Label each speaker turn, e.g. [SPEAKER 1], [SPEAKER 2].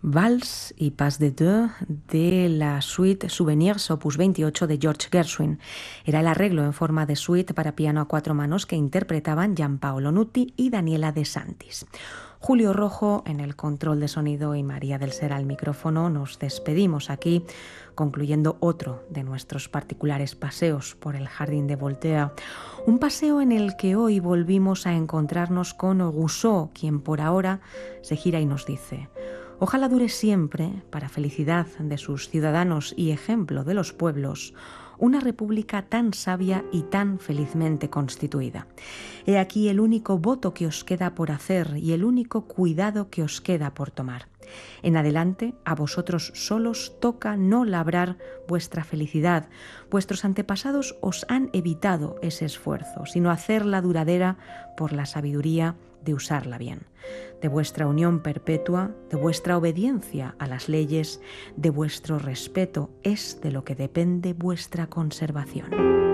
[SPEAKER 1] Vals y Pas de deux de la suite Souvenirs opus 28 de George Gershwin. Era el arreglo en forma de suite para piano a cuatro manos que interpretaban Gianpaolo Nutti y Daniela De Santis. Julio Rojo en el control de sonido y María del Ser al micrófono. Nos despedimos aquí, concluyendo otro de nuestros particulares paseos por el jardín de Voltaire. Un paseo en el que hoy volvimos a encontrarnos con Rousseau, quien por ahora se gira y nos dice: ojalá dure siempre, para felicidad de sus ciudadanos y ejemplo de los pueblos, una república tan sabia y tan felizmente constituida. He aquí el único voto que os queda por hacer y el único cuidado que os queda por tomar. En adelante, a vosotros solos toca no labrar vuestra felicidad. Vuestros antepasados os han evitado ese esfuerzo, sino hacerla duradera por la sabiduría de usarla bien. De vuestra unión perpetua, de vuestra obediencia a las leyes, de vuestro respeto es de lo que depende vuestra conservación.